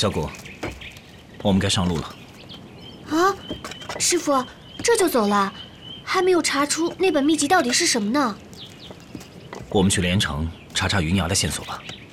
小谷，我们该上路了。 啊，师傅，这就走了，还没有查出那本秘籍到底是什么呢？ 我们去连城查查云崖的线索吧。